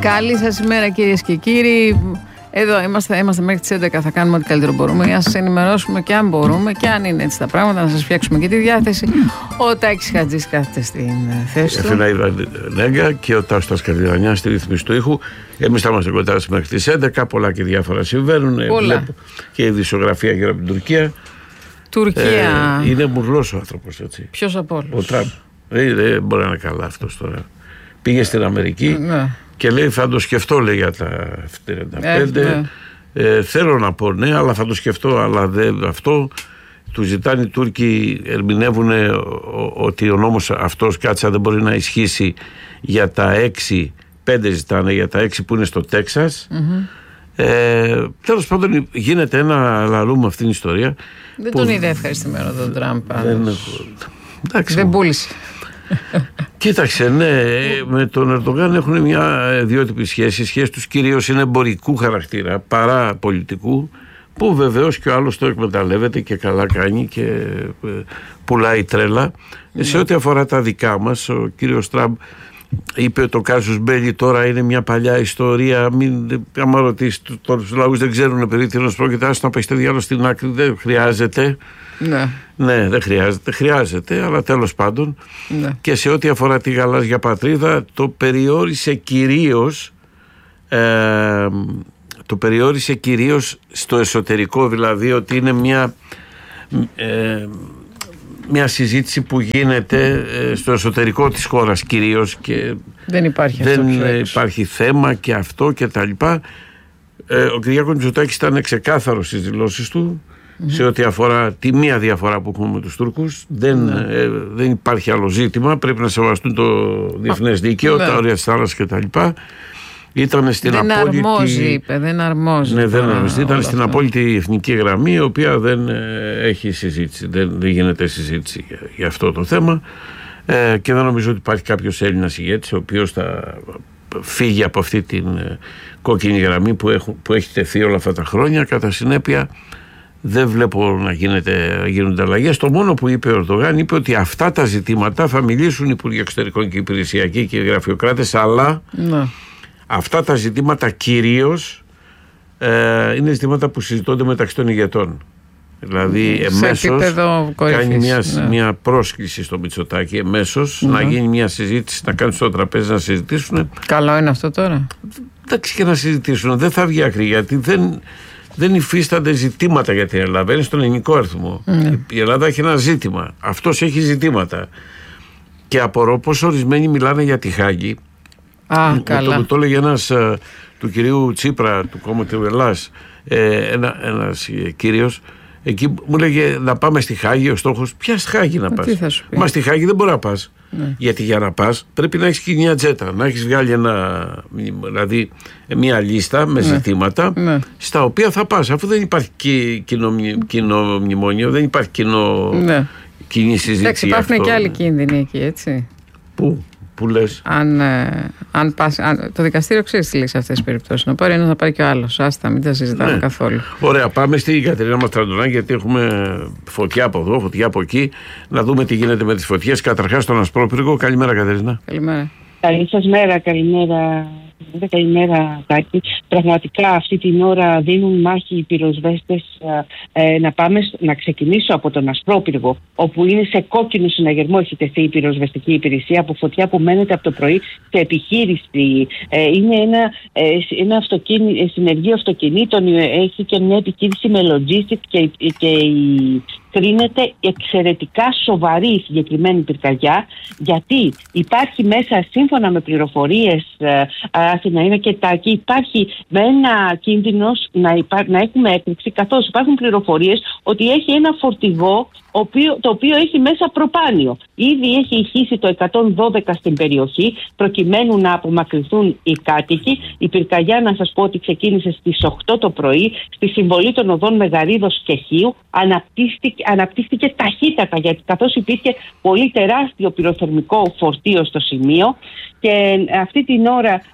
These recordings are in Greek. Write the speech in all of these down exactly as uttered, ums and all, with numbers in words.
Καλή σας ημέρα, κυρίες και κύριοι. Εδώ είμαστε, είμαστε μέχρι τις έντεκα, θα κάνουμε ό,τι καλύτερο μπορούμε για να σας ενημερώσουμε και αν μπορούμε και αν είναι έτσι τα πράγματα, να σας φτιάξουμε και τη διάθεση. Ο Τάκης Χατζής κάθεται στην θέση του. Εφηναίδα Νέγκα και ο Τάστας Καρδιανιάς στη ρύθμιση του ήχου. Εμείς θα είμαστε κοντά μέχρι τις έντεκα, πολλά και διάφορα συμβαίνουν. Πολλά. Βλέπω και η ειδησιογραφία γύρω από την Τουρκία. Τουρκία. Ε, είναι μουρλός ο άνθρωπος, έτσι. Ποιος από όλους? Ο Τραμπ. Δεν, δεν μπορεί να είναι καλά αυτός τώρα. Πήγε στην Αμερική. Ναι. Και λέει θα το σκεφτώ, λέει, για τα εφ τριάντα πέντε. Ε, ναι. ε, θέλω να πω ναι, αλλά θα το σκεφτώ. Αλλά δεν, αυτό του ζητάνε οι Τούρκοι, ερμηνεύουν ότι ο νόμος αυτός, κάτσα, δεν μπορεί να ισχύσει για τα έξι, πέντε ζητάνε για τα έξι που είναι στο Τέξας. Mm-hmm. Ε, τέλος πάντων γίνεται ένα λαρού με αυτήν την ιστορία. Δεν τον είδε ευχαριστημένο τον Τραμπ. Δεν, δεν πούλησε. Κοίταξε, ναι, με τον Ερντογάν έχουν μια ιδιότυπη σχέση. Η σχέση τους κυρίως είναι εμπορικού χαρακτήρα παρά πολιτικού, που βεβαίως και ο άλλος το εκμεταλλεύεται και καλά κάνει και πουλάει τρέλα. Mm. Σε ό,τι αφορά τα δικά μας, ο κύριος Τραμπ είπε ότι το κάσους μπέλι τώρα είναι μια παλιά ιστορία. Μην, άμα ρωτήσει τους λαούς, δεν ξέρουν περί τίνος πρόκειται, άστο να πάει στο διάλογο στην άκρη, δεν χρειάζεται. Ναι. ναι, δεν χρειάζεται, χρειάζεται, αλλά τέλος πάντων. Ναι. Και σε ό,τι αφορά τη γαλάζια πατρίδα, το περιόρισε κυρίως, ε, το περιόρισε κυρίως στο εσωτερικό, δηλαδή ότι είναι μια, ε, μια συζήτηση που γίνεται ε, στο εσωτερικό της χώρας κυρίως και δεν υπάρχει, δεν αυτό υπάρχει θέμα και αυτό και τα λοιπά. Ε, ο Κυριάκος Μητσοτάκης ήταν ξεκάθαρος στις δηλώσεις του. Mm-hmm. Σε ό,τι αφορά τη μία διαφορά που έχουμε με τους Τούρκους, δεν, mm-hmm. ε, δεν υπάρχει άλλο ζήτημα. Πρέπει να σεβαστούν το διεθνές δίκαιο, mm-hmm. τα όρια της θάλασσας κτλ. Ήταν στην δεν απόλυτη. Αρμόζει, είπε, δεν αρμόζει. Ναι, δεν αρμόζει. Ήταν στην αυτό. απόλυτη εθνική γραμμή, η οποία δεν ε, έχει συζήτηση. Δεν, δεν γίνεται συζήτηση για, για αυτό το θέμα. Ε, και δεν νομίζω ότι υπάρχει κάποιος Έλληνας ηγέτης ο οποίος θα φύγει από αυτή την ε, κόκκινη γραμμή που, έχουν, που έχει τεθεί όλα αυτά τα χρόνια. Κατά συνέπεια, δεν βλέπω να, γίνεται, να γίνονται αλλαγές. Το μόνο που είπε ο Ερντογάν είπε ότι αυτά τα ζητήματα θα μιλήσουν οι Υπουργοί Εξωτερικών και Υπηρεσιακοί και οι γραφειοκράτες, αλλά ναι. αυτά τα ζητήματα κυρίως ε, είναι ζητήματα που συζητώνται μεταξύ των ηγετών. Δηλαδή εμέσως κάνει μια, ναι. μια πρόσκληση στο Μητσοτάκη εμέσως ναι. να γίνει μια συζήτηση, να κάνουν στο τραπέζι να συζητήσουν. Καλό είναι αυτό τώρα. Εντάξει, και να συζητήσουν. Δεν θα βγει άκρη, γιατί δεν... δεν υφίστανται ζητήματα για την Ελλάδα. Είναι στον ελληνικό αριθμό. Mm. Η Ελλάδα έχει ένα ζήτημα. Αυτός έχει ζητήματα. Και απορώ πως ορισμένοι μιλάνε για τη Χάγη. Α, καλά. Το, το έλεγε ένας uh, του κυρίου Τσίπρα, του κόμματος Ελλάς, ε, ένα, ένας κύριος. Εκεί μου λέγε να πάμε στη Χάγη. Ο στόχος, ποια στη Χάγη να πας? Μα στη Χάγη δεν μπορεί να πας. Ναι. Γιατί για να πας πρέπει να έχεις και μια τζέτα, να έχεις βγάλει ένα, δηλαδή μια λίστα με ναι. ζητήματα ναι. στα οποία θα πας, αφού δεν υπάρχει κοινό, κοινό μνημόνιο, δεν υπάρχει κοινό, ναι. κοινή συζήτηση. Εντάξει, υπάρχουν αυτό. Και άλλοι κίνδυνοι εκεί, έτσι. Πού, πού λες? Αν, ε, αν πας, αν, το δικαστήριο ξέρει τι λέει σε αυτές τις περιπτώσεις. Να πάρει ένας, να πάρει και ο άλλος. Άστα, μην τα συζητάμε ναι. καθόλου. Ωραία, πάμε στη Κατερίνα Μαστραντονάκη, γιατί έχουμε φωτιά από εδώ, φωτιά από εκεί. Να δούμε τι γίνεται με τις φωτιές. Καταρχάς, στον Ασπρόπυργο. Καλημέρα, Κατερίνα. Καλημέρα. Καλή σας μέρα, καλημέρα. Καλημέρα, Τάκη. Πραγματικά αυτή την ώρα δίνουν μάχη οι πυροσβέστες. Ε, να πάμε, να ξεκινήσω από τον Ασπρόπυργο, όπου είναι σε κόκκινο συναγερμό έχει τεθεί η πυροσβεστική υπηρεσία από φωτιά που μένεται από το πρωί σε επιχείρηση. Ε, είναι ένα, ε, ένα αυτοκίνη, συνεργείο αυτοκινήτων, έχει και μια επιχείρηση με logistics και, και η κρίνεται εξαιρετικά σοβαρή η συγκεκριμένη πυρκαγιά, γιατί υπάρχει μέσα, σύμφωνα με πληροφορίες, Αθηνά είναι και Τάκη, υπάρχει με ένα κίνδυνος να, υπά, να έχουμε έκρηξη, καθώς υπάρχουν πληροφορίες ότι έχει ένα φορτηγό οποίο, το οποίο έχει μέσα προπάνιο. Ήδη έχει ηχήσει το εκατόν δώδεκα στην περιοχή προκειμένου να απομακρυνθούν οι κάτοικοι. Η πυρκαγιά, να σας πω ότι ξεκίνησε στις οκτώ το πρωί στη συμβολή των οδών Μεγαρίδος και Χίου. Αναπτύχθηκε, αναπτύχθηκε ταχύτατα, γιατί καθώς υπήρχε πολύ τεράστιο πυροθερμικό φορτίο στο σημείο, και αυτή την ώρα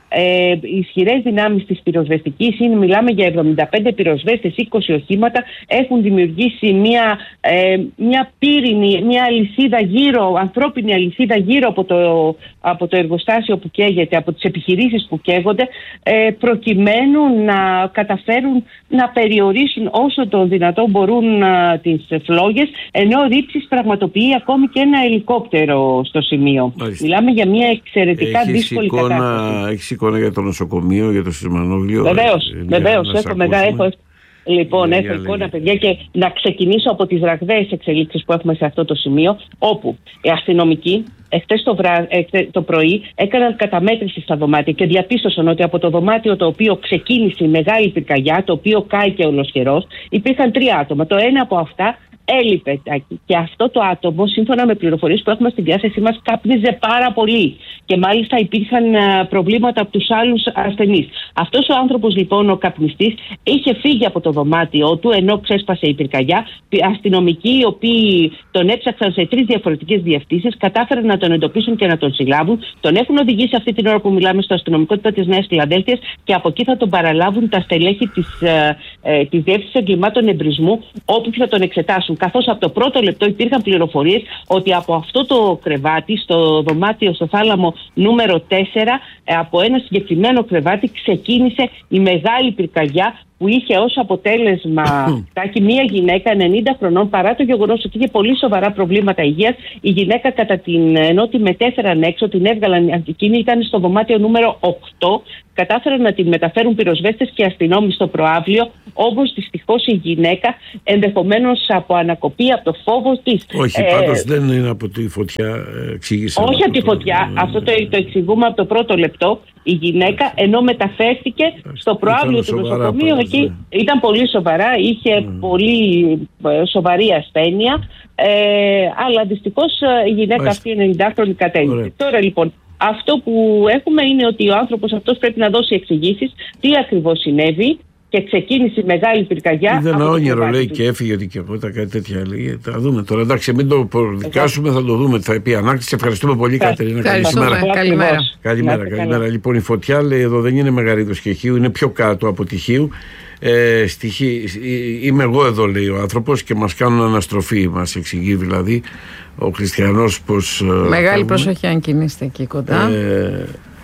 ε, ισχυρές δυνάμεις της πυροσβεστικής, είναι, μιλάμε για εβδομήντα πέντε πυροσβέστες, είκοσι οχήματα, έχουν δημιουργήσει μια, ε, μια πύρινη, μια αλυσίδα γύρω, ανθρώπινη αλυσίδα γύρω από το, από το εργοστάσιο που καίγεται, από τις επιχειρήσεις που καίγονται, ε, προκειμένου να καταφέρουν να περιορίσουν όσο το δυνατόν μπορούν α, τις φλόγες, ενώ ρήψεις πραγματοποιεί ακόμη και ένα ελικόπτερο στο σημείο. Μάλιστα. Μιλάμε για μια εξαιρετικά έχεις δύσκολη εικόνα, κατάσταση. Έχεις εικόνα για το νοσοκομείο, για το Σισμανόγλιο? Βεβαίως, βεβαίως. Έχω, μεγά, έχω, λοιπόν, έχω εικόνα, παιδιά, και να ξεκινήσω από τις ραγδαίες εξελίξεις που έχουμε σε αυτό το σημείο, όπου οι αστυνομικοί εχθές το, βρά, εχθές το πρωί έκαναν καταμέτρηση στα δωμάτια και διαπίστωσαν ότι από το δωμάτιο το οποίο ξεκίνησε η μεγάλη πυρκαγιά, το οποίο κάηκε ολοσχερός, υπήρχαν τρία άτομα. Το ένα από αυτά έλειπε, και αυτό το άτομο, σύμφωνα με πληροφορίες που έχουμε στη διάθεσή μας, κάπνιζε πάρα πολύ και μάλιστα υπήρχαν προβλήματα από τους άλλους ασθενείς. Αυτός ο άνθρωπος, λοιπόν, ο καπνιστής, είχε φύγει από το δωμάτιό του ενώ ξέσπασε η πυρκαγιά. Οι αστυνομικοί, οι οποίοι τον έψαξαν σε τρεις διαφορετικές διευθύνσεις, κατάφεραν να τον εντοπίσουν και να τον συλλάβουν. Τον έχουν οδηγήσει αυτή την ώρα που μιλάμε στο αστυνομικό τμήμα της Νέας Φιλαδέλφειας και από εκεί θα τον παραλάβουν τα στελέχη της, ε, ε, της Διεύθυνσης Εγκλημάτων Εμπρισμού, όπου θα τον εξετάσουν. Καθώς από το πρώτο λεπτό υπήρχαν πληροφορίες ότι από αυτό το κρεβάτι, στο δωμάτιο, στο θάλαμο νούμερο τέσσερα, από ένα συγκεκριμένο κρεβάτι ξεκίνησε η μεγάλη πυρκαγιά, που είχε ως αποτέλεσμα τάκι, μία γυναίκα ενενήντα χρονών, παρά το γεγονός ότι είχε πολύ σοβαρά προβλήματα υγείας. Η γυναίκα, κατά την, ενώ τη μετέφεραν έξω, την έβγαλαν, εκείνη ήταν στο δωμάτιο νούμερο οκτώ, κατάφεραν να την μεταφέρουν πυροσβέστες και αστυνόμοι στο προαύλιο, όμως δυστυχώς η γυναίκα, ενδεχομένως από ανακοπή, από το φόβο της. Όχι, ε, πάντως δεν είναι από τη φωτιά, εξήγησε. Όχι από τη φωτιά, το... αυτό το, το εξηγούμε από το πρώτο λεπτό. Η γυναίκα, ενώ μεταφέρθηκε στο προαύλιο του νοσοκομείου, εκεί ήταν πολύ σοβαρά, είχε mm. πολύ σοβαρή ασθένεια, ε, αλλά δυστυχώς η γυναίκα Μάλιστα. αυτή ενενηντάχρονη κατέληξε. Τώρα, λοιπόν, αυτό που έχουμε είναι ότι ο άνθρωπος αυτός πρέπει να δώσει εξηγήσεις τι ακριβώς συνέβη, και ξεκίνησε η μεγάλη πυρκαγιά. Είδε ένα όνειρο, λέει, και έφυγε δικαιώματα, κάτι τέτοια λέει. Θα δούμε τώρα. Εντάξει, μην το προδικάσουμε, θα το δούμε τι θα πει ανάκτηση. Ευχαριστούμε πολύ, Κατερίνα. Καλημέρα. Καλημέρα. Καλημέρα. Καλημέρα. Λοιπόν, η φωτιά, λέει, εδώ δεν είναι Μεγαρίδος και Χίου, είναι πιο κάτω από τη Χίου. Ε, στη, είμαι εγώ εδώ, λέει ο άνθρωπος, και μας κάνουν αναστροφή. Μας εξηγεί δηλαδή ο Χριστιανός πως. Μεγάλη κάνουμε. Προσοχή αν κινείστε εκεί κοντά. Ε,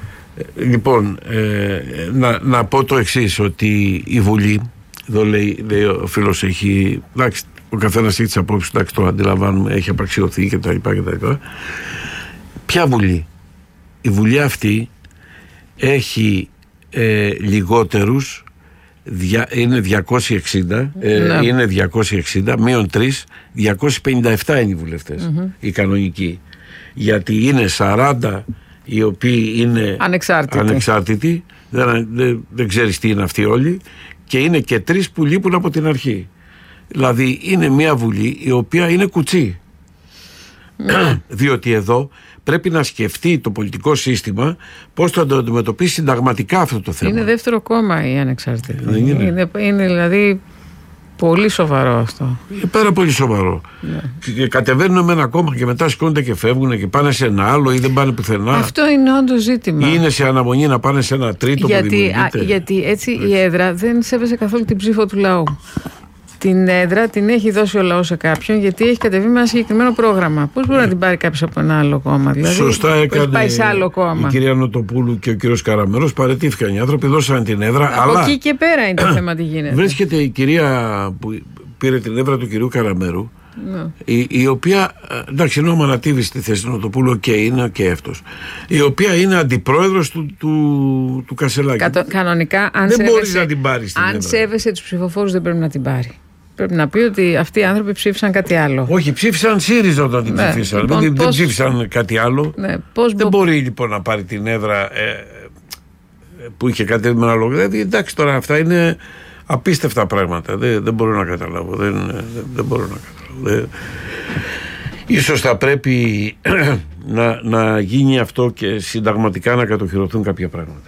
Λοιπόν, ε, να, να πω το εξής, ότι η Βουλή, εδώ λέει, λέει ο φίλος, έχει, εντάξει, ο καθένας έχει τις απόψεις, εντάξει, το αντιλαμβάνουμε, έχει απαξιωθεί κτλ. Ποια Βουλή? Η Βουλή αυτή έχει ε, λιγότερους, δια, είναι διακόσιοι εξήντα, ε, ναι. είναι διακόσιοι εξήντα, μείον τρεις, διακόσιοι πενήντα επτά είναι οι βουλευτές, mm-hmm. οι κανονικοί, γιατί είναι σαράντα οι οποίοι είναι ανεξάρτητοι, ανεξάρτητοι δεν, δεν, δεν ξέρεις τι είναι αυτοί όλοι, και είναι και τρεις που λείπουν από την αρχή. Δηλαδή είναι μια Βουλή η οποία είναι κουτσί. Mm. Διότι εδώ πρέπει να σκεφτεί το πολιτικό σύστημα πώς θα το αντιμετωπίσει συνταγματικά αυτό το θέμα. Είναι δεύτερο κόμμα η ανεξάρτητη. Δεν είναι. Είναι, είναι δηλαδή πολύ σοβαρό αυτό. Είναι πάρα πολύ σοβαρό. Yeah. Και κατεβαίνουν με ένα κόμμα και μετά σηκώνονται και φεύγουν και πάνε σε ένα άλλο ή δεν πάνε πουθενά. Αυτό είναι όντως ζήτημα. Ή είναι σε αναμονή να πάνε σε ένα τρίτο γιατί, που δημιουργείται. Α, γιατί έτσι η έδρα δεν σέβεσαι καθόλου την ψήφο του λαού. Την έδρα την έχει δώσει ο λαός σε κάποιον, γιατί έχει κατεβεί με ένα συγκεκριμένο πρόγραμμα. Πώς μπορεί yeah. να την πάρει κάποιος από ένα άλλο κόμμα? Δηλαδή, σωστά έκανε πάει σε άλλο κόμμα. Η κυρία Νοτοπούλου και ο κύριος Καραμέρος, παραιτήθηκαν οι άνθρωποι, δώσαν την έδρα. Από αλλά εκεί και πέρα είναι το θέμα τι γίνεται. Βρίσκεται η κυρία που πήρε την έδρα του κυρίου Καραμέρου, yeah. η, η οποία, εντάξει, ενώ ανατίβει στη θέση του Νοτοπούλου και είναι και αυτός, η οποία είναι αντιπρόεδρος του, του, του Κασελάκη. Κατο, κανονικά, αν δεν σέβεσαι, μπορείς να την πάρεις. Αν σέβεσαι τους ψηφοφόρους, δεν πρέπει να την πάρει. Πρέπει να πει ότι αυτοί οι άνθρωποι ψήφισαν κάτι άλλο. Όχι, ψήφισαν ΣΥΡΙΖΑ όταν την ναι, ψήφισαν. Λοιπόν, δεν, πώς... δεν ψήφισαν κάτι άλλο. Ναι, πώς δεν μπο... μπορεί λοιπόν να πάρει την έδρα ε, που είχε κατέβει με ένα λόγο. Δηλαδή, εντάξει, τώρα αυτά είναι απίστευτα πράγματα. Δεν, δεν μπορώ να καταλάβω. Δεν, δεν, δεν μπορώ να καταλάβω. Δεν... Ίσως θα πρέπει να, να γίνει αυτό και συνταγματικά να κατοχυρωθούν κάποια πράγματα.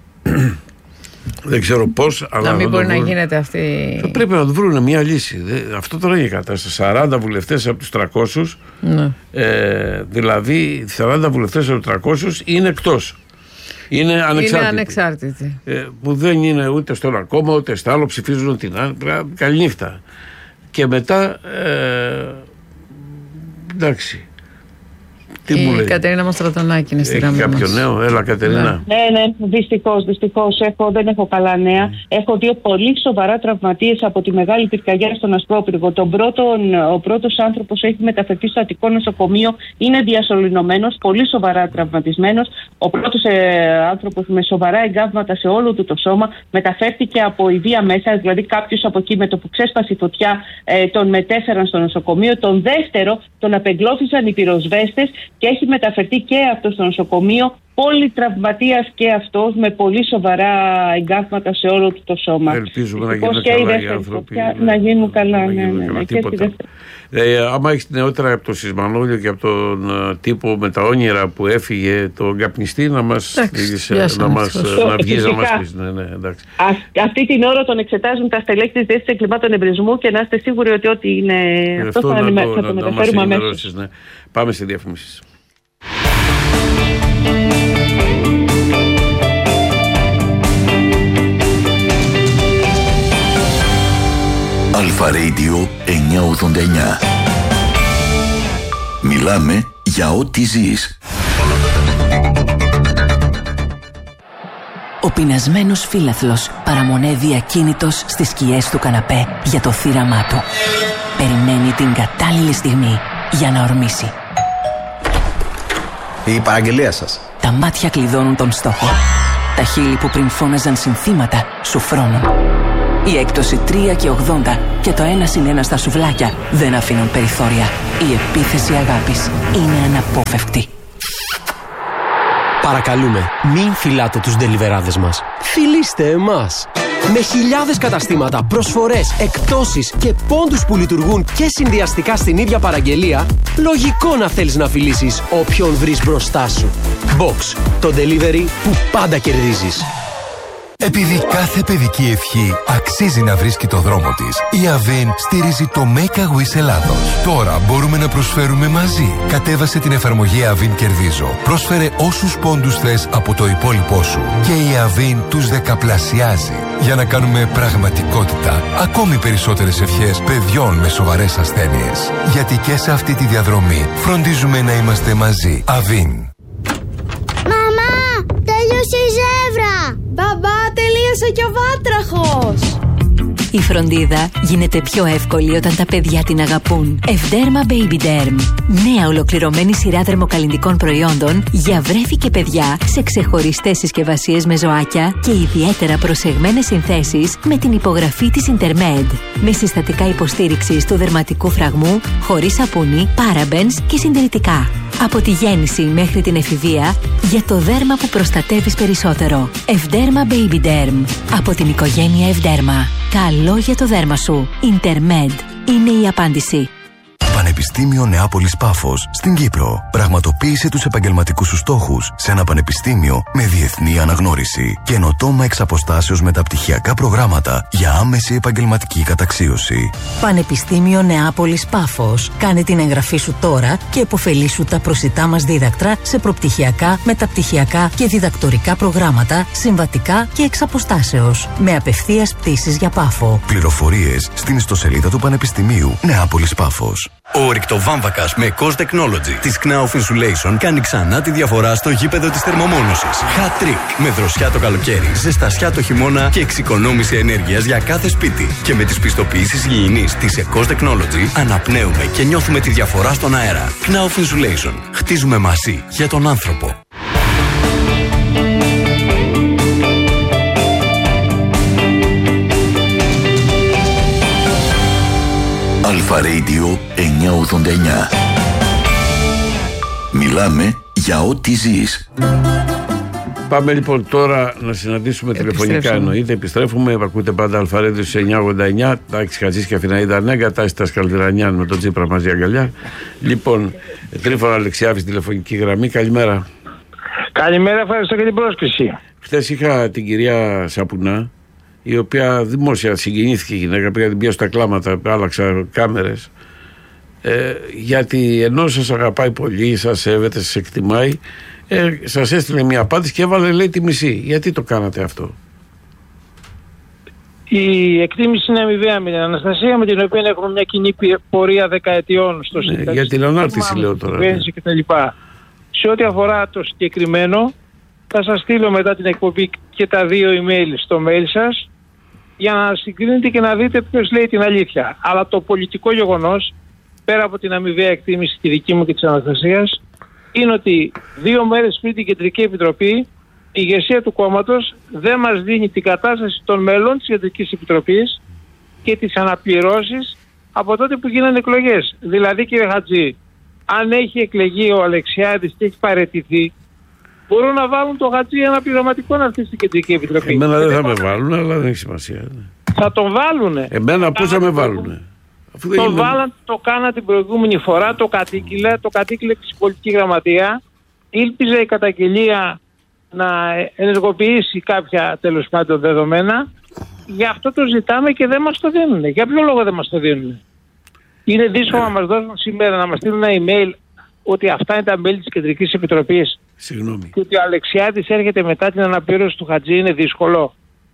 Δεν ξέρω πώς, αλλά. Να μην μπορεί βρουν... να γίνεται αυτή. Θα πρέπει να του βρουν μια λύση. Αυτό τώρα είναι η κατάσταση. σαράντα βουλευτές από τους τριακόσιους. Ναι. Ε, δηλαδή, σαράντα βουλευτές από τους τριακόσιους είναι εκτός. είναι ανεξάρτητοι. Είναι ανεξάρτητοι. Ε, που δεν είναι ούτε στο ένα κόμμα ούτε στο άλλο, ψηφίζουν την άλλη. Καληνύχτα. Και μετά. Ε, εντάξει. Τι η Κατερίνα Μαστρατονάκη είναι στη γραμμή. Έχει κάποιο νέο, έλα Κατερίνα. Ναι, ναι, δυστυχώς, δυστυχώς έχω, δεν έχω καλά νέα. Mm. Έχω δύο πολύ σοβαρά τραυματίες από τη Μεγάλη Πυρκαγιά στον Ασπρόπυργο. Τον πρώτον, ο πρώτος άνθρωπος έχει μεταφερθεί στο Αττικό νοσοκομείο, είναι διασωληνωμένος, πολύ σοβαρά τραυματισμένος. Ο πρώτος ε, άνθρωπος με σοβαρά εγκάβματα σε όλο του το σώμα μεταφέρθηκε από ιδία μέσα, δηλαδή κάποιος από εκεί με το που ξέσπασε η φωτιά ε, τον μετέφεραν στο νοσοκομείο. Τον δεύτερο τον απεγκλώθησαν οι πυροσβέστες και έχει μεταφερθεί και αυτό στο νοσοκομείο, πολυτραυματίας και αυτός με πολύ σοβαρά εγκάβματα σε όλο του το σώμα. Ελπίζουμε να γίνουν καλά οι άνθρωποι. Να γίνουν καλά, να ναι, ναι, ναι, ναι. Ε, άμα έχεις νεότερα από το Σισμανόλιο και από τον uh, τύπο με τα όνειρα που έφυγε τον καπνιστή, να μας βγεις να μας πεις. Ναι, ναι, εντάξει. Α, αυτή την ώρα τον εξετάζουν τα στελέχη της Διεύθυνσης Εγκλημάτων Εμπρισμού και να είστε σίγουροι ότι ό,τι είναι ε, αυτό, αυτό θα, να, θα το να, μεταφέρουμε αμέσως. Ναι. Πάμε σε διαφημίσεις. Αλφα Radio εννιακόσια ογδόντα εννιά. Μιλάμε για ό,τι ζεις. Ο πεινασμένος φύλαθλος παραμονεύει ακίνητος στις σκιές του καναπέ για το θύραμά του. Περιμένει την κατάλληλη στιγμή για να ορμήσει. Η παραγγελία σας. Τα μάτια κλειδώνουν τον στόχο. Τα χείλη που πριν φώναζαν συνθήματα σου φρώνουν. Η έκπτωση τρία και ογδόντα και το ένα συν ένα στα σουβλάκια δεν αφήνουν περιθώρια. Η επίθεση αγάπης είναι αναπόφευκτη. Παρακαλούμε, μην φυλάτε τους ντελιβεράδες μας. Φιλήστε εμάς. Με χιλιάδες καταστήματα, προσφορές, εκπτώσεις και πόντους που λειτουργούν και συνδυαστικά στην ίδια παραγγελία, λογικό να θέλεις να φιλήσεις όποιον βρεις μπροστά σου. Box, το delivery που πάντα κερδίζεις. Επειδή κάθε παιδική ευχή αξίζει να βρίσκει το δρόμο της, η Avin στηρίζει το Make a Wish Ελλάδος. Τώρα μπορούμε να προσφέρουμε μαζί. Κατέβασε την εφαρμογή Avin Κερδίζω. Πρόσφερε όσους πόντους θες από το υπόλοιπό σου και η Avin τους δεκαπλασιάζει για να κάνουμε πραγματικότητα ακόμη περισσότερες ευχές παιδιών με σοβαρές ασθένειες. Γιατί και σε αυτή τη διαδρομή φροντίζουμε να είμαστε μαζί. Avin. Τελείωσε η ζεύρα! Μπαμπά, τελείωσε και ο βάτραχος! Η φροντίδα γίνεται πιο εύκολη όταν τα παιδιά την αγαπούν. Ευδέρμα Baby Derm. Νέα ολοκληρωμένη σειρά δερμοκαλλυντικών προϊόντων για βρέφη και παιδιά σε ξεχωριστές συσκευασίες με ζωάκια και ιδιαίτερα προσεγμένες συνθέσεις με την υπογραφή της Intermed. Με συστατικά υποστήριξης του δερματικού φραγμού, χωρίς σαπούνι, parabens και συντηρητικά. Από τη γέννηση μέχρι την εφηβεία, για το δέρμα που προστατεύεις περισσότερο. Ευδέρμα Baby Derm. Από την οικογένεια Ευδέρμα. Καλό για το δέρμα σου. Intermed είναι η απάντηση. Πανεπιστήμιο Νεάπολης Πάφος στην Κύπρο. Πραγματοποίησε τους επαγγελματικούς σου στόχους σε ένα πανεπιστήμιο με διεθνή αναγνώριση. Καινοτόμα εξ αποστάσεως μεταπτυχιακά προγράμματα για άμεση επαγγελματική καταξίωση. Πανεπιστήμιο Νεάπολης Πάφος. Κάνε την εγγραφή σου τώρα και επωφελήσου τα προσιτά μας δίδακτρα σε προπτυχιακά, μεταπτυχιακά και διδακτορικά προγράμματα, συμβατικά και εξ αποστάσεως. Με απευθείας πτήσεις για Πάφο. Πληροφορίες στην ιστοσελίδα του Πανεπιστημίου Νεάπολης Πάφος. Ο ρηκτοβάμβακας με Cos Technology της Knauf Insulation κάνει ξανά τη διαφορά στο γήπεδο της θερμομόνωσης. Hat trick με δροσιά το καλοκαίρι, ζεστασιά το χειμώνα και εξοικονόμηση ενέργειας για κάθε σπίτι. Και με τις πιστοποιήσεις υγιεινής της Cos Technology αναπνέουμε και νιώθουμε τη διαφορά στον αέρα. Knauf Insulation. Χτίζουμε μαζί για τον άνθρωπο. Αλφα Radio εννιακόσια ογδόντα εννιά. Μιλάμε για ό,τι ζεις. Πάμε λοιπόν τώρα να συναντήσουμε τηλεφωνικά, εννοείται. Επιστρέφουμε. Ακούτε πάντα Αλφα Radio εννιακόσια ογδόντα εννιά. Τάξη Χατζής και Αφιναίδα Νέγκα. Τάση τα Σκαλδυρανιάν με τον Τσίπρα μαζί αγκαλιά. Λοιπόν, Τρίφωνα Αλεξιάδη, τηλεφωνική γραμμή. Καλημέρα. Καλημέρα, ευχαριστώ για την πρόσκληση. Χθες είχα την κυρία Σαπουνά, η οποία δημόσια συγκινήθηκε η γυναίκα, πήγα την πιάσω στα κλάματα, άλλαξα κάμερες, ε, γιατί ενώ σας αγαπάει πολύ, σας σέβεται, σας εκτιμάει, Ε, σας έστειλε μια απάντηση και έβαλε, λέει, τη μισή. Γιατί το κάνατε αυτό? Η εκτίμηση είναι αμοιβαία με την Αναστασία, με την οποία έχουμε μια κοινή πορεία δεκαετιών στο ναι, για την ανάρτηση λέω τώρα. Ναι. Σε ό,τι αφορά το συγκεκριμένο, θα σας στείλω μετά την εκπομπή και τα δύο email στο mail σας για να συγκρίνετε και να δείτε ποιος λέει την αλήθεια. Αλλά το πολιτικό γεγονός, πέρα από την αμοιβαία εκτίμηση τη δική μου και της Αναστασίας, είναι ότι δύο μέρες πριν την Κεντρική Επιτροπή η ηγεσία του κόμματος δεν μας δίνει την κατάσταση των μελών της Κεντρικής Επιτροπής και τις αναπληρώσεις από τότε που γίνανε εκλογές. Δηλαδή, κύριε Χατζή, αν έχει εκλεγεί ο Αλεξιάδης και έχει παραιτηθεί, μπορούν να βάλουν το Χατζή ένα πληρωματικό να έρθει στην Κεντρική Επιτροπή. Εμένα δεν θα με βάλουν, αλλά δεν έχει σημασία. Θα τον βάλουνε. Εμένα πώς θα με βάλουνε? Το είναι... βάλαν, το κάνα την προηγούμενη φορά, το κατήγγειλε, το κατήγγειλε και στην πολιτική γραμματεία. Ήλπιζε η καταγγελία να ενεργοποιήσει κάποια τέλος πάντων δεδομένα. Γι' αυτό το ζητάμε και δεν μας το δίνουν. Για ποιο λόγο δεν μας το δίνουν? Είναι δύσκολο να μας δώσουν σήμερα, να μας στείλουν ένα email ότι αυτά είναι τα μέλη της Κεντρικής Επιτροπής. Συγγνώμη. Και ότι ο Αλεξιάδης έρχεται μετά την αναπλήρωση του Χατζή, είναι δύσκολο.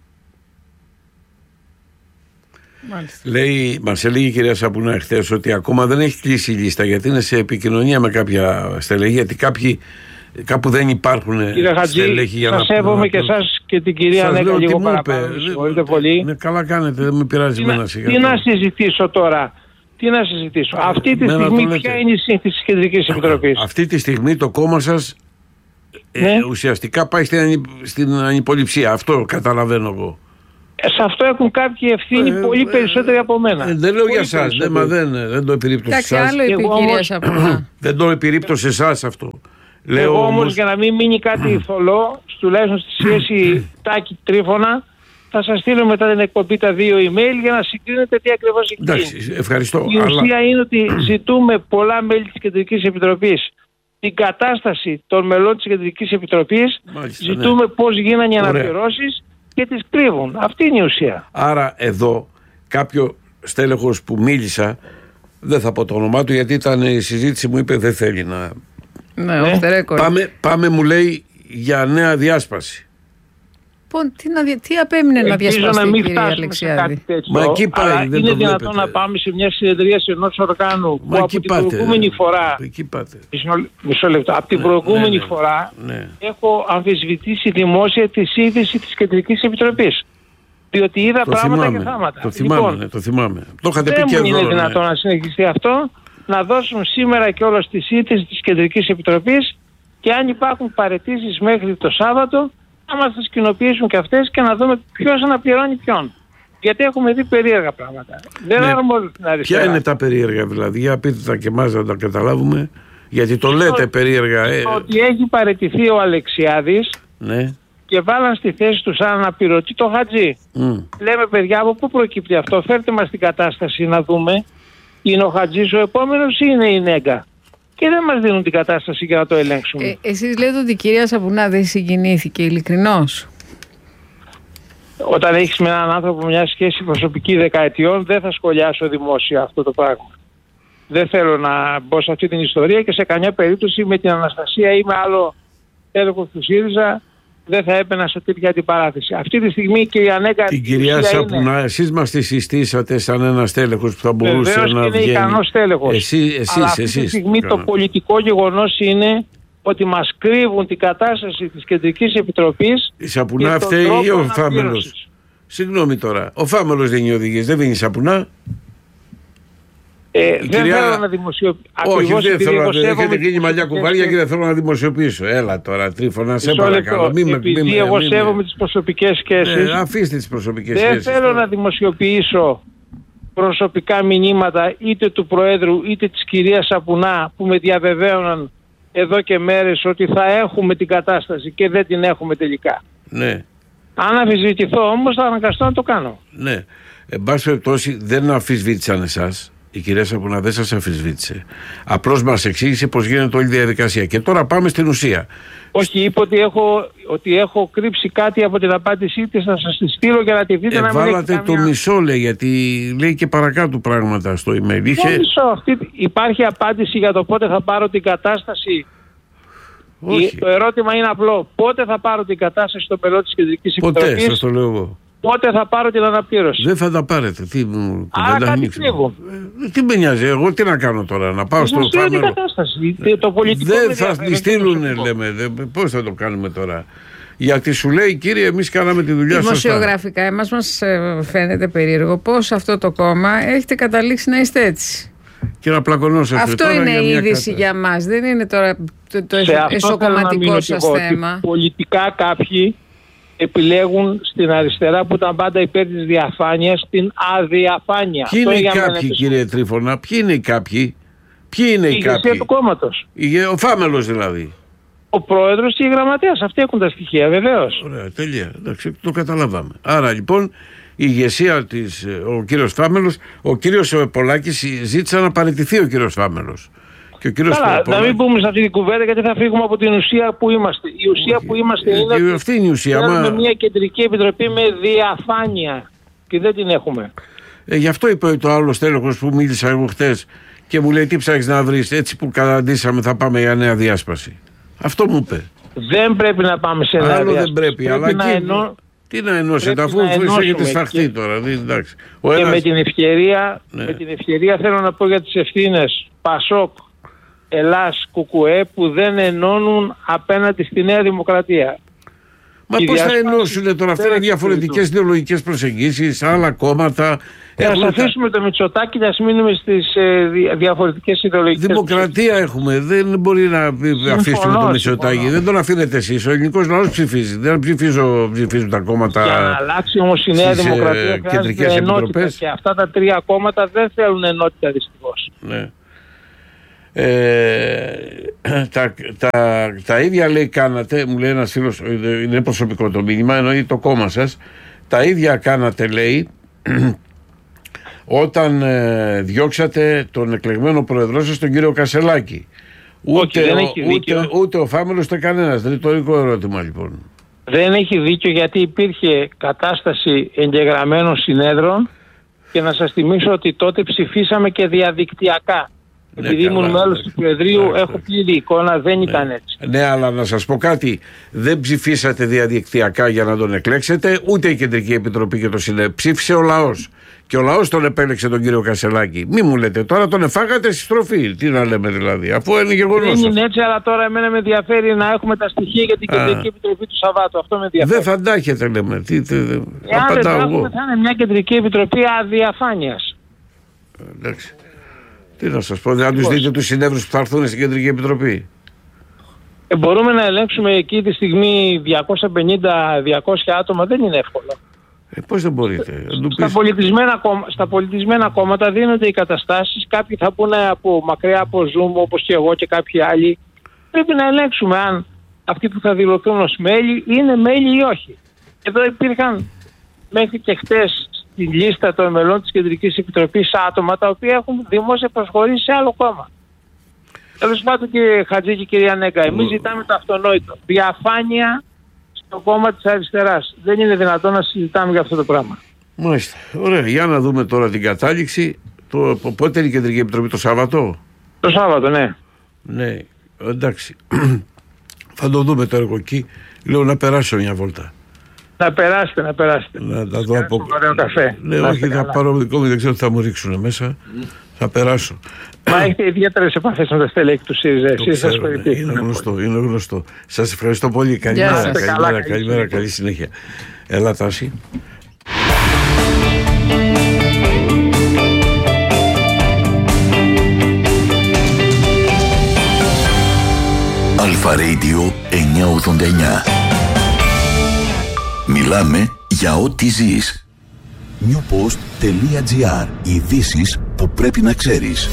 Μάλιστα. Λέει, μας έλεγε η κυρία Σαπουνά εχθές ότι ακόμα δεν έχει κλείσει η λίστα, γιατί είναι σε επικοινωνία με κάποια στελέχη, γιατί κάποιοι κάπου δεν υπάρχουν. Κύριε Χατζή, σας σέβομαι και εσάς και την κυρία Νέκα λίγο παραπάνω. Συγχωρείτε πολύ. Ναι, καλά κάνετε, δεν με πειράζει εμένα σιγά. Τι να συζητήσω τώρα? Τι να συζητήσω? Αυτή τη στιγμή ποια είναι η σύνθεση της Κεντρικής Επιτροπής? Αυτή τη στιγμή το κόμμα σας ναι. ε, ουσιαστικά πάει στην, στην ανυποληψία. Αυτό καταλαβαίνω εγώ. Σε αυτό έχουν κάποιοι ευθύνη ε, πολύ περισσότεροι από μένα. Ε, δεν λέω πολύ για εσάς, δεν, δεν, δεν το επιρρύπτω σε εσάς. Άλλο είπε η κυρία Σαπουνά. Δεν το επιρρύπτω σε εσάς αυτό. Λέω εγώ όμως, όμως για να μην μείνει κάτι θολό, τουλάχιστον στη σχέση Τάκη Τρίφωνα, θα σας στείλω μετά την εκπομπή τα δύο email για να συγκρίνετε τι ακριβώς έχει γίνει. Εντάξει, ευχαριστώ. Η ουσία αλλά... είναι ότι ζητούμε πολλά μέλη της Κεντρικής Επιτροπής την κατάσταση των μελών της Κεντρικής Επιτροπής, μάλιστα, ζητούμε ναι. πώς γίνανε οι αναπληρώσεις και τις κρύβουν. Αυτή είναι η ουσία. Άρα εδώ κάποιο στέλεχος που μίλησα, δεν θα πω το όνομά του γιατί ήταν η συζήτηση, μου είπε δεν θέλει να... Ναι, ναι. Πάμε, πάμε μου λέει για νέα διάσπαση. Λοιπόν, τι, να, τι απέμεινε Ελπίζω να διασπαστεί η κυρία Αλεξιάδη? Μα εκεί πάει, δεν είναι το δυνατόν βλέπετε. να πάμε σε μια συνεδρίαση ενός οργάνου Μα που από την πάτε, προηγούμενη φορά εκεί πάτε. Μισό, μισό λεπτό, από την ναι, προηγούμενη ναι, ναι, φορά ναι. έχω αμφισβητήσει δημόσια τη σύνθεση της Κεντρικής Επιτροπής. Διότι είδα το πράγματα θυμάμαι, και θάματα. Το θυμάμαι, λοιπόν, ναι, το θυμάμαι. Το είχατε πει και εδώ. Δεν είναι δυνατόν ναι. να συνεχιστεί αυτό, να δώσουν σήμερα και όλο τη σύνθεση της Κεντρικής Επιτροπής και αν υπάρχουν παραιτήσεις μέχρι το Σάββατο, να μας τις κοινοποιήσουν και αυτές και να δούμε ποιος αναπληρώνει ποιον. Γιατί έχουμε δει περίεργα πράγματα. Δεν ναι. αρμόζουν την αριστερά. Ποια είναι τα περίεργα δηλαδή? Για πείτε τα και εμάς να τα καταλάβουμε. Γιατί το λέτε περίεργα. Ε. Ότι έχει παραιτηθεί ο Αλεξιάδης ναι. και βάλαν στη θέση του σαν αναπληρωτή το Χατζή. Mm. Λέμε παιδιά, από πού προκύπτει αυτό? Φέρτε μας την κατάσταση να δούμε. Είναι ο Χατζής ο επόμενος ή είναι η Νέγκα? Και δεν μας δίνουν την κατάσταση για να το ελέγξουμε. Ε, εσείς λέτε ότι η κυρία Σαπουνά δεν συγκινήθηκε, ειλικρινώς? Όταν έχεις με έναν άνθρωπο μια σχέση προσωπική δεκαετιών, δεν θα σχολιάσω δημόσια αυτό το πράγμα. Δεν θέλω να μπω σε αυτή την ιστορία και σε καμιά περίπτωση με την Αναστασία ή με άλλο έλεγχο του ΣΥΡΙΖΑ δεν θα έπαινα σε τέτοια αντιπαράθεση. Αυτή τη στιγμή και η Ανέκα... Την κυρία Σαπουνά, είναι... εσείς μας τη συστήσατε σαν ένας τέλεχος που θα μπορούσε Βεβαίως να είναι βγαίνει. Είναι ικανός τέλεχος. Εσύ, εσείς, Αλλά αυτή εσείς, τη στιγμή καλά. Το πολιτικό γεγονός είναι ότι μας κρύβουν την κατάσταση της Κεντρικής Επιτροπής. Η Σαπουνά φταίει ή ο Φάμελος? Συγγνώμη τώρα, ο Φάμελος δεν είναι οδηγής, δεν είναι η Σαπουνά. Ε, δεν κυρία... θέλω να δημοσιοποιήσω. Όχι, δεν θέλω να έχετε γίνει μαλλιά κουβάρια και δεν θέλω να δημοσιοποιήσω. Έλα τώρα, Τρίφωνα, σε παρακαλώ. Επειδή μη, εγώ μη, σέβομαι τις προσωπικές σχέσεις. Ε, αφήστε τις προσωπικές δεν σχέσεις. Δεν θέλω τώρα να δημοσιοποιήσω προσωπικά μηνύματα είτε του Προέδρου είτε της κυρίας Σαπουνά που με διαβεβαίωναν εδώ και μέρες ότι θα έχουμε την κατάσταση και δεν την έχουμε τελικά. Ναι. Αν αμφισβητηθώ όμως θα αναγκαστώ να το κάνω. Ναι. Εν πάση περιπτώσει δεν αμφισβήτησαν εσάς. Η κυρία Σαπουνά δεν σας αμφισβήτησε. Απλώς μας εξήγησε πώς γίνεται όλη η διαδικασία. Και τώρα πάμε στην ουσία. Όχι, είπε ότι έχω, ότι έχω κρύψει κάτι από την απάντησή της, να σας τη στείλω για να τη δείτε. Ε, να μην βάλατε το καμιά... μισό, λέει, γιατί λέει και παρακάτω πράγματα στο email. Είχε... μισό, αυτή, υπάρχει απάντηση για το πότε θα πάρω την κατάσταση Όχι. Το ερώτημα είναι απλό. Πότε θα πάρω την κατάσταση στον πελώτη της Κεντρικής Επιτροπής? Ποτέ, σας το λέω εγώ. Πότε θα πάρω την αναπλήρωση? Δεν θα τα πάρετε. Τι, Άρα κάτι κρύβω. Ε, τι με νοιάζει, εγώ τι να κάνω τώρα, να πάω στο Φάμελο. Κατάσταση. Το πολιτικό δεν θα τη στείλουν, λέμε. Πώς θα το κάνουμε τώρα? Γιατί σου λέει, κύριε, εμείς κάναμε τη δουλειά σας. Δημοσιογραφικά, εμάς μας φαίνεται περίεργο πώς αυτό το κόμμα έχετε καταλήξει να είστε έτσι. Και να πλακωνόσαστε. Αυτό τώρα είναι η είδηση κατάσταση. για μας. Δεν είναι τώρα το, το εσωκομματικό σας θέμα. Πολιτικά κάποιοι επιλέγουν στην αριστερά που ήταν πάντα υπέρ της διαφάνειας την αδιαφάνεια. Ποιοι είναι οι κάποιοι, κύριε Τρίφωνα, ποιοι είναι οι κάποιοι? Ποιοι είναι οι κάποιοι? Η ηγεσία του κόμματος. Ο Φάμελος δηλαδή. Ο πρόεδρος και η γραμματέας. Αυτοί έχουν τα στοιχεία, βεβαίως. Ωραία, τέλεια. Εντάξει, το καταλάβαμε. Άρα λοιπόν η ηγεσία της, ο κύριος Φάμελος, ο κύριος Πολάκης ζήτησε να παραιτηθεί ο κύριος Φάμελος. Και ο κύριος Καλά, Πολάκης... να μην πούμε σε αυτή την κουβέντα γιατί θα φύγουμε από την ουσία που είμαστε. Η ουσία Όχι. που είμαστε ε, είναι ότι αυτή είναι η ουσία. θέλουμε Μα... μια κεντρική επιτροπή με διαφάνεια και δεν την έχουμε. Ε, γι' αυτό είπε το άλλο τέλεχος που μίλησα εγώ χτες και μου λέει τι ψάχνεις να βρεις, έτσι που καταντήσαμε θα πάμε για νέα διάσπαση. Αυτό μου είπε. Δεν πρέπει να πάμε σε νέα Άλλο διάσπαση. δεν πρέπει, πρέπει αλλά να και... ενώ... Τι να ενώσετε, αφού έχετε σφαχτεί και... τώρα. Δεν, εντάξει. Ο και ένας... με, την ευκαιρία, ναι. με την ευκαιρία θέλω να πω για τις ευθύνες Πασόκ, Ελλάς, Κουκουέ που δεν ενώνουν απέναντι στη Νέα Δημοκρατία. Μα πώς θα ενώσουν τώρα? Αυτά είναι διαφορετικές ιδεολογικές προσεγγίσεις, άλλα κόμματα. Ας αφήσουμε το Μητσοτάκη και ας μείνουμε στις ε, διαφορετικές ιδεολογικές. Δημοκρατία έχουμε. Δεν μπορεί να αφήσουμε το Μητσοτάκη. Δεν τον αφήνετε εσείς. Ο ελληνικός λαός ψηφίζει. Δεν ψηφίζω, ψηφίζουν τα κόμματα. Για να αλλάξει όμως η Νέα Δημοκρατία χρειάζεται ενότητα. Και αυτά τα τρία κόμματα δεν θέλουν ενότητα δυστυχώς. Ναι. Ε, τα, τα, τα ίδια λέει κάνατε, μου λέει ένας φίλος, είναι προσωπικό το μήνυμα, εννοεί το κόμμα σας, τα ίδια κάνατε λέει όταν ε, διώξατε τον εκλεγμένο πρόεδρό σας τον κύριο Κασελάκη. Ούτε, Όχι, δεν ο, έχει ούτε, ούτε, ούτε ο Φάμελος ούτε κανένας. Ρητορικό ερώτημα λοιπόν. Δεν έχει δίκιο γιατί υπήρχε κατάσταση εγγεγραμμένων συνέδρων και να σας θυμίσω ότι τότε ψηφίσαμε και διαδικτυακά. Ναι, επειδή ήμουν μέλος του Προεδρείου, ναι, έχω πλήρη εικόνα, δεν ναι. ήταν έτσι. Ναι, αλλά να σας πω κάτι. Δεν ψηφίσατε διαδικτυακά για να τον εκλέξετε, ούτε η Κεντρική Επιτροπή και το ΣΥΝΕΠ. Ψήφισε ο λαός. Και ο λαός τον επέλεξε τον κύριο Κασελάκη. Μη μου λέτε τώρα τον εφάγατε στη στροφή. Τι να λέμε δηλαδή, αφού είναι γεγονός. Δεν είναι έτσι, αλλά τώρα εμένα με ενδιαφέρει να έχουμε τα στοιχεία για την Κεντρική Επιτροπή του Σαββάτου. Αυτό με ενδιαφέρει. Δεν θα αντάχετε, λέμε. Τι, τι, Εάν δεν θα είναι μια Κεντρική Επιτροπή αδιαφάνειας. Εντάξει. Τι να σας πω, δεν τους δείτε τους συνεύρους που θα έρθουν στην Κεντρική Επιτροπή. Ε, μπορούμε να ελέγξουμε εκεί τη στιγμή διακόσια πενήντα με διακόσια άτομα, δεν είναι εύκολο. Ε, πώς δεν μπορείτε. Στα πολιτισμένα, κόμμα, στα πολιτισμένα κόμματα δίνονται οι καταστάσεις, κάποιοι θα πούνε από μακριά από Zoom όπως και εγώ και κάποιοι άλλοι. Πρέπει να ελέγξουμε αν αυτοί που θα δηλωθούν ως μέλη είναι μέλη ή όχι. Εδώ υπήρχαν μέχρι και χτες στη λίστα των μελών της Κεντρικής Επιτροπής άτομα τα οποία έχουν δημόσια προσχωρήσει σε άλλο κόμμα. Τέλος πάντων, κύριε Χατζή και κυρία Νέγκα, εμείς ζητάμε το αυτονόητο. Διαφάνεια στο κόμμα της αριστεράς. Δεν είναι δυνατόν να συζητάμε για αυτό το πράγμα. Μάλιστα. Ωραία. Για να δούμε τώρα την κατάληξη. Το, πότε είναι η Κεντρική Επιτροπή, το Σάββατο? Το Σάββατο, ναι. Ναι, εντάξει. Θα το δούμε τώρα εγώ εκεί. Λέω να περάσω μια βόλτα. Να περάσετε, να περάσετε. Να τα δω από... ωραίο καφέ. Ναι, όχι, θα πάρω δικό μου, δεν ξέρω τι θα μου ρίξουν μέσα. Mm. Θα περάσω. Μα έχετε ιδιαίτερες επαφές με τα στελέχη του ΣΥΡΙΖΑ. Εσείς σας ναι, είναι γνωστό, είναι γνωστό. Σας ευχαριστώ πολύ. Καλημέρα, καλημέρα, καλημέρα, καλά, καλημέρα, καλή συνέχεια. Έλα, Τάση. Αλφα Radio εννιακόσια ογδόντα εννιά. Μιλάμε για ό,τι ζεις. newpost.gr. Ειδήσεις που πρέπει να ξέρεις.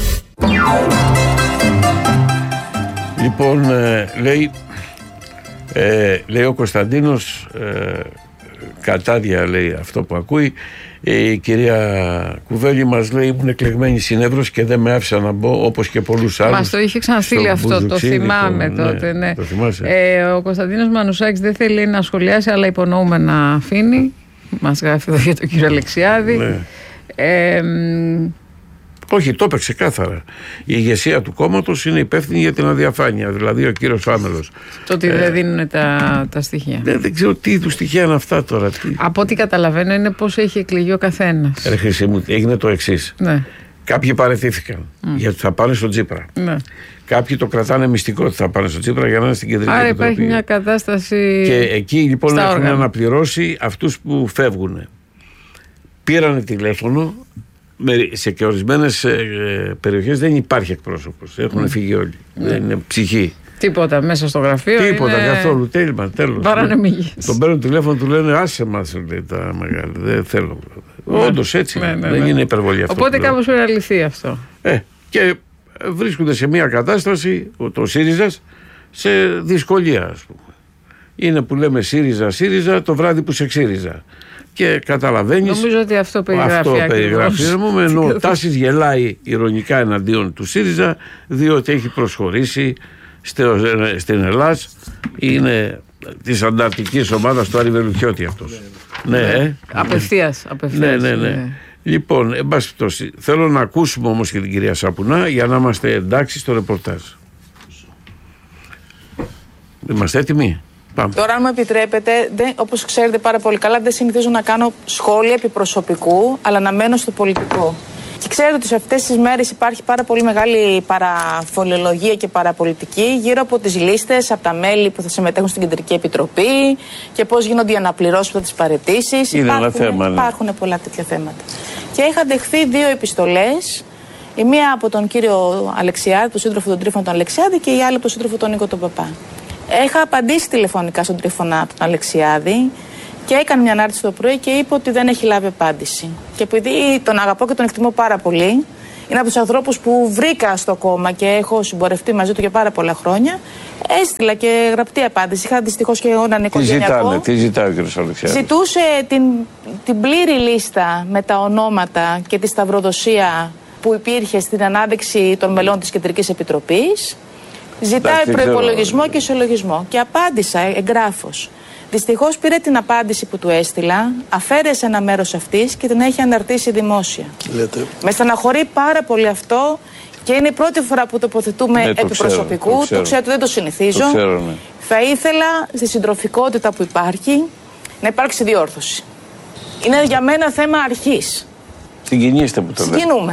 Λοιπόν, ε, λέει, ε, λέει ο Κωνσταντίνος, ε, κατάδια λέει αυτό που ακούει, ε, η κυρία Κουβέλη μας λέει ήμουν εκλεγμένη συνεύρος και δεν με άφησα να μπω όπως και πολλούς άλλους. Μας το είχε ξαναστείλει αυτό, το θυμάμαι το, τότε. Ναι. Το θυμάσαι. Ε, ο Κωνσταντίνος Μανουσάκης δεν θέλει να σχολιάσει, αλλά υπονοούμε να αφήνει. Μας γράφει εδώ για τον κύριο Αλεξιάδη. Ναι. Ε, Όχι, το είπε ξεκάθαρα. Η ηγεσία του κόμματος είναι υπεύθυνη για την αδιαφάνεια, δηλαδή ο κύριος Φάμελος. Το ότι ε, δεν δίνουν τα, τα στοιχεία. Δεν, δεν ξέρω τι είδους στοιχεία είναι αυτά τώρα. Τι... Από ό,τι καταλαβαίνω είναι πώς έχει εκλεγεί ο καθένας. Ρε Χρυσή μου, έγινε το εξής. Ναι. Κάποιοι παραιτήθηκαν mm. γιατί θα πάνε στον Τσίπρα. Ναι. Κάποιοι το κρατάνε μυστικό ότι θα πάνε στον Τσίπρα για να είναι στην κεντρική Άρα επιτροπή. υπάρχει μια κατάσταση. Και εκεί λοιπόν έχουν όργανα. αναπληρώσει αυτούς που φεύγουν. Πήρανε τηλέφωνο. Σε και ορισμένες ε, περιοχές δεν υπάρχει εκπρόσωπος. Έχουν mm. φύγει όλοι. Mm. Δεν είναι ψυχή. Τίποτα μέσα στο γραφείο. Τίποτα είναι... καθόλου. Τέλμα, τέλος. Παρανομίες. Τον παίρνουν τηλέφωνο, του λένε άσε μας, λέει, τα μεγάλα. Δεν θέλω. Ναι. Όντως έτσι. Ναι, ναι, δεν ναι. είναι υπερβολή αυτό. Οπότε κάπως πρέπει να λυθεί αυτό. Ε, και βρίσκονται σε μια κατάσταση, το ΣΥΡΙΖΑ, σε δυσκολία, ας πούμε. Είναι που λέμε ΣΥΡΙΖΑ, ΣΥΡΙΖΑ το βράδυ που σε ξύριζα. Και καταλαβαίνεις. Νομίζω ότι αυτό περιγράφει. Αυτό περιγράφει. Ενώ ο Τάσης γελάει ηρωνικά εναντίον του ΣΥΡΙΖΑ, διότι έχει προσχωρήσει στην Ελλάδα. Είναι της ανταρτικής ομάδας του Άρη Βελουχιώτη αυτός. Ναι, ναι, ναι. Απευθείας. Ναι, ναι, ναι. Λοιπόν, εν πάση περιπτώσει, θέλω να ακούσουμε όμως και την κυρία Σαπουνά για να είμαστε εντάξει στο ρεπορτάζ. Είμαστε έτοιμοι? Πάμε. Τώρα, αν μου επιτρέπετε, όπως ξέρετε πάρα πολύ καλά, δεν συνηθίζω να κάνω σχόλια επί προσωπικού, αλλά να μένω στο πολιτικό. Και ξέρετε ότι σε αυτές τις μέρες υπάρχει πάρα πολύ μεγάλη παραφολιολογία και παραπολιτική γύρω από τις λίστες, από τα μέλη που θα συμμετέχουν στην Κεντρική Επιτροπή και πώς γίνονται οι αναπληρώσεις από τις παραιτήσεις. Είναι υπάρχουν, ένα θέμα, ναι. Υπάρχουν πολλά τέτοια θέματα. Και είχα δεχθεί δύο επιστολές. Η μία από τον κύριο Αλεξιάδη, τον σύντροφο των Τρίφωνα τον Αλεξιάδη, και η άλλη από τον σύντροφο τον Νίκο τον Παπά. Είχα απαντήσει τηλεφωνικά στον Τρίφωνα τον Αλεξιάδη και έκανε μια ανάρτηση το πρωί και είπε ότι δεν έχει λάβει απάντηση. Και επειδή τον αγαπώ και τον εκτιμώ πάρα πολύ, είναι από τους ανθρώπους που βρήκα στο κόμμα και έχω συμπορευτεί μαζί του για πάρα πολλά χρόνια, έστειλα και γραπτή απάντηση. Είχα δυστυχώς και έναν οικογενειακό. Τι ζητάει ο κ. Αλεξιάδη? Ζητούσε την, την πλήρη λίστα με τα ονόματα και τη σταυροδοσία που υπήρχε στην ανάδειξη των μελών της Κεντρικής Επιτροπής. Ζητάει προϋπολογισμό και ισολογισμό. Και απάντησα εγγράφως. Δυστυχώς πήρε την απάντηση που του έστειλα, αφαίρεσε ένα μέρος αυτής και την έχει αναρτήσει δημόσια. Λέτε. Με στεναχωρεί πάρα πολύ αυτό και είναι η πρώτη φορά που τοποθετούμε ναι, επί το προσωπικού. Το, το ξέρω ότι δεν το συνηθίζω. Το ξέρω, ναι. Θα ήθελα στη συντροφικότητα που υπάρχει να υπάρξει διόρθωση. Είναι για μένα θέμα αρχής. Συγκινήστε που το λέτε. Συγκινούμε.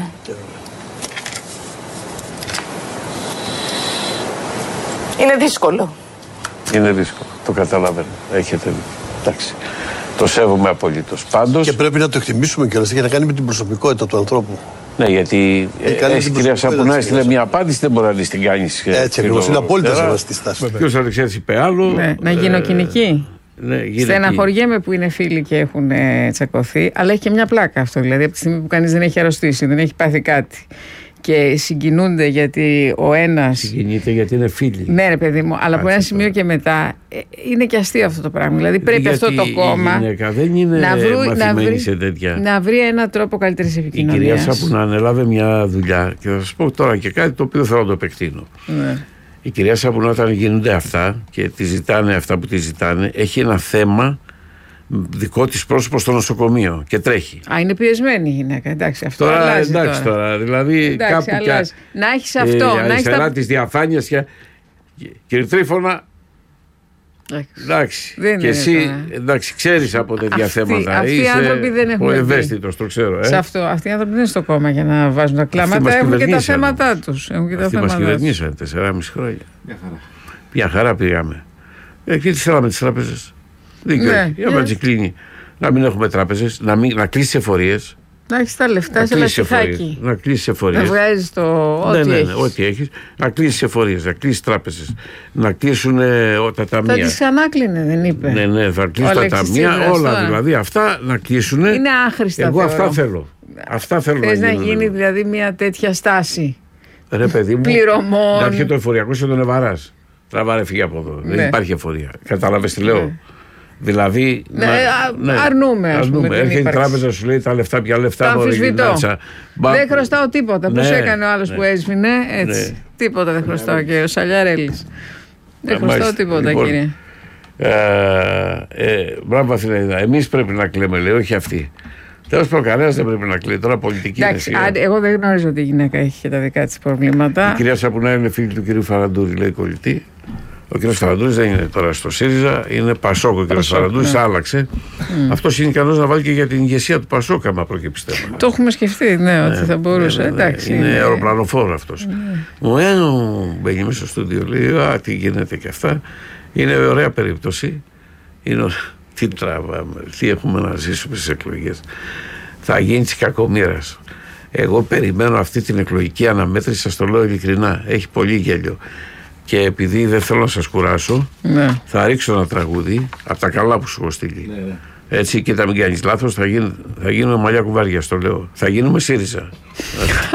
Είναι δύσκολο. Είναι δύσκολο. Το καταλαβαίνω. Έχετε. Εντάξει. Το σέβομαι απολύτως. Πάντως. Και πρέπει να το εκτιμήσουμε κιόλας. Έχει να κάνει με την προσωπικότητα του ανθρώπου. Ναι, γιατί η κυρία Σαπουνά έστειλε μια απάντηση, δεν μπορεί να την κάνει. Έτσι ακριβώς. Είναι απόλυτα σεβαστή στάση. Ο κ. Αλεξιάδης είπε άλλο. Ναι, να γίνω κοινική. Ναι, στεναχωριέμαι που είναι φίλοι και έχουν ε, τσακωθεί, αλλά έχει και μια πλάκα αυτό. Δηλαδή, από τη στιγμή που κανείς δεν έχει αρρωστήσει, δεν έχει πάθει κάτι. Και συγκινούνται γιατί ο ένας. Συγκινείται γιατί είναι φίλοι. Ναι, ρε παιδί μου, αλλά Άτσε από ένα σημείο και μετά ε, είναι και αστείο αυτό το πράγμα. Δηλαδή πρέπει γιατί αυτό το κόμμα. Η γυναίκα δεν είναι να βρει, μαθημένη να βρει, σε τέτοια. Να βρει έναν τρόπο καλύτερης επικοινωνίας. Η κυρία Σαπουνά ανέλαβε μια δουλειά και θα σας πω τώρα και κάτι το οποίο θέλω να το επεκτείνω. Ναι. Η κυρία Σαπουνά, όταν γίνονται αυτά και τη ζητάνε αυτά που τη ζητάνε, έχει ένα θέμα δικό της πρόσωπο στο νοσοκομείο και τρέχει. Α, είναι πιεσμένη η γυναίκα. Εντάξει, αυτό τώρα, αλλάζει εντάξει τώρα. τώρα. Δηλαδή εντάξει, κάπου αλλάζει. Και, να έχεις αυτό. Ε, να έχεις τα... της διαφάνειας και... Κύριε Τρίφωνα, εντάξει. Δεν και εσύ εντάξει, ξέρεις από τέτοια αυτοί, θέματα. Αυτοί οι άνθρωποι δεν έχουν. Ο ευαίσθητος, το ξέρω. Ε. Σε αυτό, αυτοί οι άνθρωποι δεν είναι στο κόμμα για να βάζουν τα κλάματα. Έχουν και τα θέματα τους. Αυτοί μας κυβερνήσαν τεσσεράμισι χρόνια. Μια χαρά πήγαμε. Ε, και τι θέλαμε τις τράπεζες. Δίκιο. Ναι, για να κλείνει. Να μην έχουμε τράπεζες, να, μην, να κλείσει εφορίες. Να έχει τα λεφτά σε λεφτάκι. Να κλείσει εφορίες. Να βγάζει το ό,τι ναι, ναι, έχεις. Ναι, ό,τι έχεις. Να κλείσει εφορίες, να κλείσει τράπεζες. Να κλείσουν ε, τα ταμεία. Θα τις ξανάκλεινε, δεν είπε. Ναι, ναι, θα κλείσουν τα ταμεία. Όλα δηλαδή αυτά να κλείσουν. Είναι άχρηστα. Εγώ θεωρώ. αυτά θέλω. Αυτά θέλω Θες να, να γίνει δηλαδή μια τέτοια στάση. Ρε παιδί μου. Πληρωμών. Να έρχεται το εφοριακό σε τον Εβαράς. Τραβάρε, φύγει από εδώ. Ναι. Δεν υπάρχει εφορία. Κατάλαβες τι λέω. Ναι. Δηλαδή. Ναι, να, ναι, αρνούμε. αρνούμε. Έρχεται η τράπεζα, σου λέει τα λεφτά, πια λεφτά. Το αμφισβητώ. Δεν χρωστάω τίποτα. Ναι, πώς έκανε ο άλλος ναι, που έσβηνε. Έτσι. Ναι. Τίποτα δεν χρωστάω, κύριε Σαλιαρέλης. Δεν χρωστάω τίποτα, λοιπόν, κύριε. Ε, ε, μπράβο, Αθηναίδα. Εμείς πρέπει να κλαίμε, λέει, όχι αυτοί. Τέλος πάντων, κανένας δεν πρέπει να κλείνει. Τώρα πολιτική Εντάξει, είναι. αν, εγώ δεν γνωρίζω ότι η γυναίκα έχει και τα δικά της προβλήματα. Η κυρία Σαπουνά είναι φίλη του κυρίου Φαραντούρη, λέει κολλητή. Ο κύριος Φαραντούρης δεν είναι τώρα στο ΣΥΡΙΖΑ, είναι Πασόκ. Ο κύριος Φαραντούρης ναι. άλλαξε. Mm. Αυτός είναι ικανός να βάλει και για την ηγεσία του Πασόκ, άμα προκύψει θέμα. Το έχουμε σκεφτεί, ναι, ότι ναι, θα μπορούσε. Ναι, ναι, εντάξει, είναι, είναι αεροπλανοφόρο αυτός. Μου ναι. μπαίνει μέσα στο στούντιο, λέει: α, τι γίνεται και αυτά. Είναι ωραία περίπτωση. Είναι, τι τραβάμε, τι έχουμε να ζήσουμε στις εκλογές. Θα γίνει της κακομοίρας. Εγώ περιμένω αυτή την εκλογική αναμέτρηση, σας το λέω ειλικρινά. Έχει πολύ γέλιο. Και επειδή δεν θέλω να σας κουράσω, ναι. θα ρίξω ένα τραγούδι από τα καλά που σου έχω στείλει. Ναι, ναι. Έτσι, κοίτα, μην κάνεις λάθος, θα, γίν, θα γίνουμε μαλλιά κουβάρια, στο λέω. Θα γίνουμε ΣΥΡΙΖΑ.